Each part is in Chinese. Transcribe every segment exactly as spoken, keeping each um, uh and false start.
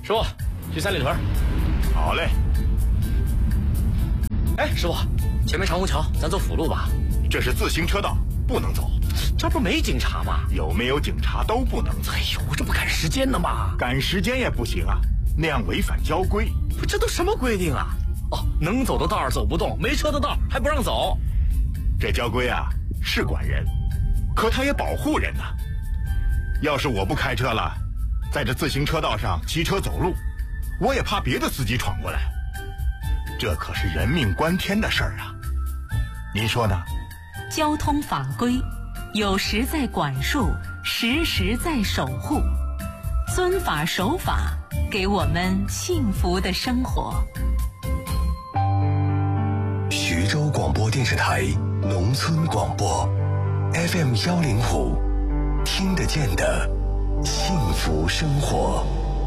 师傅，去三里屯。 好嘞。 哎，师傅，前面长虹桥，咱走辅路吧。 这是自行车道，不能走。 这不没警察吗？ 有没有警察都不能走。 哎呦，这不赶时间呢吗？ 赶时间也不行啊，那样违反交规。 不，这都什么规定啊？哦，能走的道儿走不动，没车的道儿还不让走。 这交规啊是管人，可它也保护人呐、啊。要是我不开车了，在这自行车道上骑车走路，我也怕别的司机闯过来。这可是人命关天的事儿啊，您说呢？ 交通法规有时在管束，时时在守护，遵法守法，给我们幸福的生活。 徐州广播电视台农村广播 F M 幺零五，听得见的幸福生活。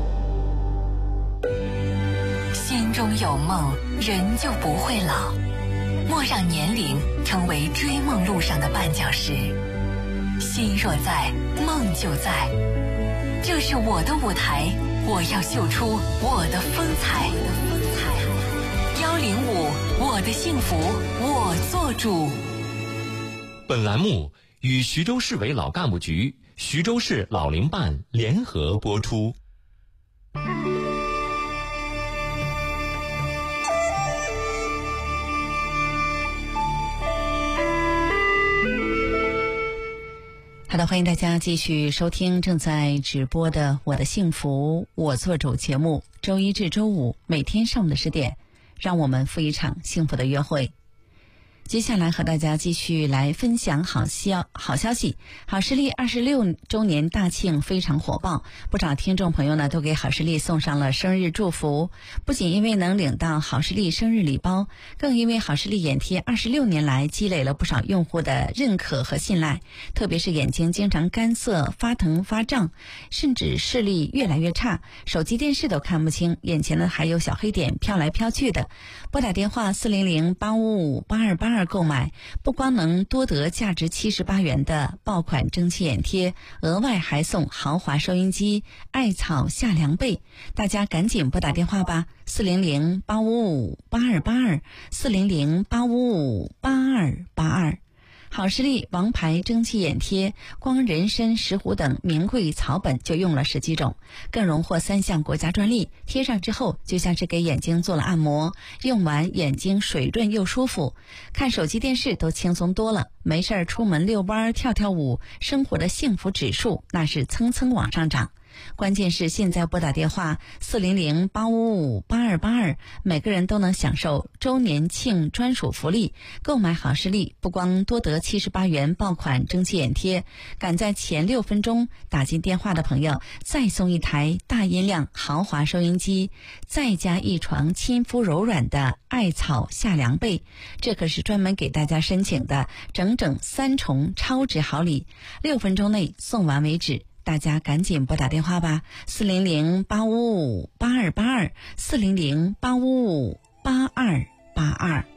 心中有梦，人就不会老。莫让年龄成为追梦路上的绊脚石。心若在，梦就在。这是我的舞台，我要秀出我的风采。幺零五，我的幸福我做主。 本栏目与徐州市委老干部局、徐州市老龄办联合播出。 好的，欢迎大家继续收听正在直播的《我的幸福我做主》节目，周一至周五每天上午的十点，让我们赴一场幸福的约会。接下来和大家继续来分享好消好消息，好视力二十六周年大庆非常火爆，不少听众朋友呢都给好视力送上了生日祝福。不仅因为能领到好视力生日礼包，更因为好视力眼贴二十六年来积累了不少用户的认可和信赖，特别是眼睛经常干涩、发疼、发胀，甚至视力越来越差，手机电视都看不清，眼前呢还有小黑点飘来飘去的。拨打电话四零零八五五八二八二购买，不光能多得价值七十八元的爆款蒸汽眼贴，额外还送豪华收音机、艾草夏凉被，大家赶紧拨打电话吧，四零零八五五八二八二，四零零八五五八二八二。好视力王牌蒸汽眼贴，光人参、石斛等名贵草本就用了十几种，更荣获三项国家专利。贴上之后就像是给眼睛做了按摩，用完眼睛水润又舒服，看手机电视都轻松多了，没事儿出门遛弯跳跳舞，生活的幸福指数那是蹭蹭往上涨。关键是现在拨打电话四零零八五五八二八二，每个人都能享受周年庆专属福利。购买好视力不光多得七十八元爆款蒸汽眼贴，赶在前六分钟打进电话的朋友再送一台大音量豪华收音机，再加一床亲肤柔软的艾草夏凉被，这可是专门给大家申请的整整三重超值好礼，六分钟内送完为止。大家赶紧拨打电话吧，四零零八五五八二八二，四零零八五五八二八二。